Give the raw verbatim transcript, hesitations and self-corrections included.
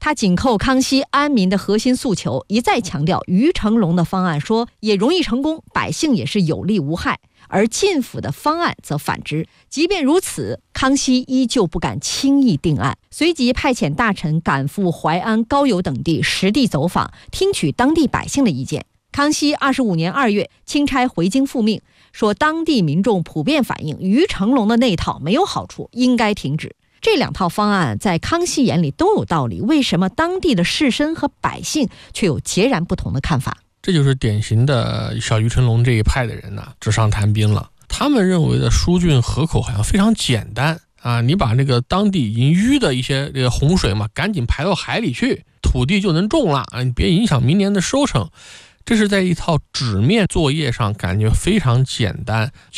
他紧扣康熙安民的核心诉求，一再强调于成龙的方案说也容易成功，百姓也是有利无害，而晋府的方案则反之。即便如此，康熙依旧不敢轻易定案，随即派遣大臣赶赴淮安、高邮等地实地走访，听取当地百姓的意见。康熙二十五年二月，钦差回京复命，说当地民众普遍反映于成龙的那套没有好处，应该停止。这两套方案在康熙眼里都有道理，为什么当地的士绅和百姓却有截然不同的看法？ 这就是典型的小于成龙这一派的人呢、啊，纸上谈兵了。他们认为的疏浚河口好像非常简单啊，你把这个当地已经淤的一些这个洪水嘛，赶紧排到海里去，土地就能种了啊，你别影响明年的收成。这是在一套纸面作业上感觉非常简单，